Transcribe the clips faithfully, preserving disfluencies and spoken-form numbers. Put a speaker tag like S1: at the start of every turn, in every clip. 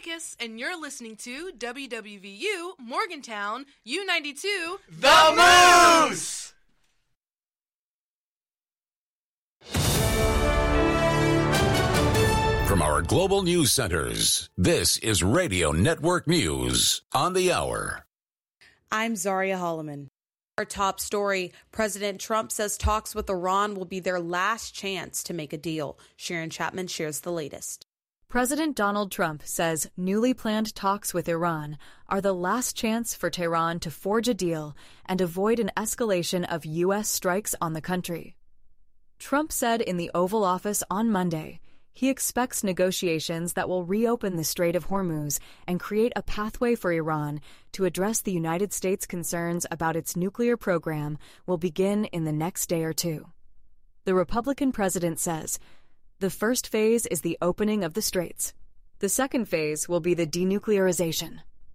S1: Ficus, and you're listening to W W V U Morgantown U ninety-two
S2: The Moose!
S3: From our global news centers, this is Radio Network News on the hour.
S4: I'm Zaria Holloman. Our top story, President Trump says talks with Iran will be their last chance to make a deal. Sharon Chapman shares the latest.
S5: President Donald Trump says newly planned talks with Iran are the last chance for Tehran to forge a deal and avoid an escalation of U S strikes on the country. Trump said in the Oval Office on Monday he expects negotiations that will reopen the Strait of Hormuz and create a pathway for Iran to address the United States' concerns about its nuclear program will begin in the next day or two. The Republican president says the first phase is the opening of the straits. The second phase will be the denuclearization.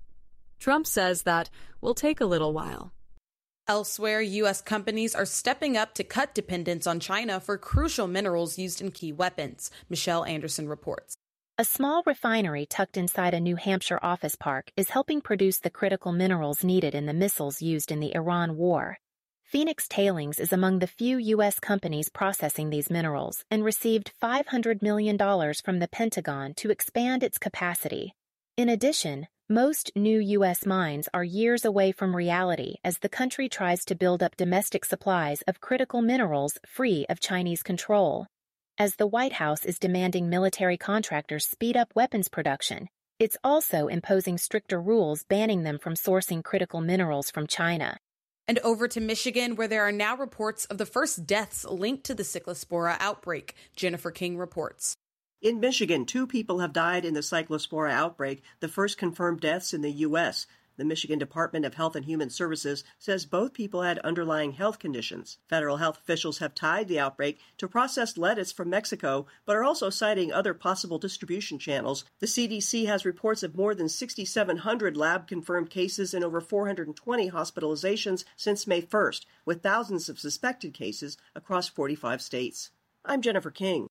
S5: Trump says that will take a little while.
S4: Elsewhere, U S companies are stepping up to cut dependence on China for crucial minerals used in key weapons. Michelle Anderson reports.
S6: A small refinery tucked inside a New Hampshire office park is helping produce the critical minerals needed in the missiles used in the Iran war. Phoenix Tailings is among the few U S companies processing these minerals and received five hundred million dollars from the Pentagon to expand its capacity. In addition, most new U S mines are years away from reality as the country tries to build up domestic supplies of critical minerals free of Chinese control. As the White House is demanding military contractors speed up weapons production, it's also imposing stricter rules banning them from sourcing critical minerals from China.
S4: And over to Michigan, where there are now reports of the first deaths linked to the Cyclospora outbreak. Jennifer King reports.
S7: In Michigan, two people have died in the Cyclospora outbreak, the first confirmed deaths in the U S The Michigan Department of Health and Human Services says both people had underlying health conditions. Federal health officials have tied the outbreak to processed lettuce from Mexico, but are also citing other possible distribution channels. The C D C has reports of more than six thousand seven hundred lab-confirmed cases and over four hundred twenty hospitalizations since May first, with thousands of suspected cases across forty-five states. I'm Jennifer King.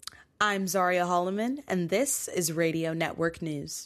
S4: I'm Zaria Holloman, and this is Radio Network News.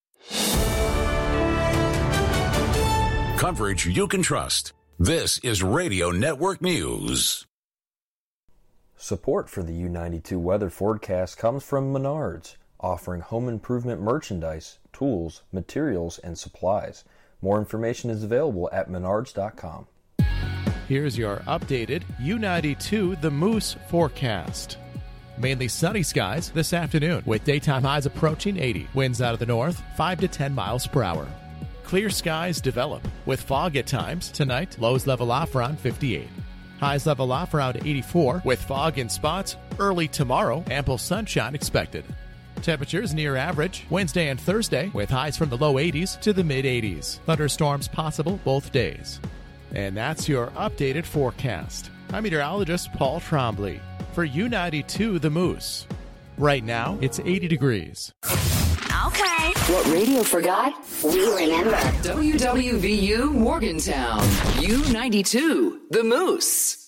S3: Coverage you can trust. This is Radio Network News.
S8: Support for the U ninety-two weather forecast comes from Menards, offering home improvement merchandise, tools, materials, and supplies. More information is available at menards dot com.
S9: Here's your updated U ninety-two The Moose forecast. Mainly sunny skies this afternoon, with daytime highs approaching eighty. Winds out of the north, five to ten miles per hour. Clear skies develop, with fog at times. Tonight, lows level off around fifty-eight. Highs level off around eighty-four, with fog in spots. Early tomorrow, ample sunshine expected. Temperatures near average Wednesday and Thursday, with highs from the low eighties to the mid eighties. Thunderstorms possible both days. And that's your updated forecast. I'm meteorologist Paul Trombley for U ninety-two The Moose. Right now, it's eighty degrees.
S10: Okay. What radio forgot, we remember. W W V U Morgantown, U ninety-two The Moose.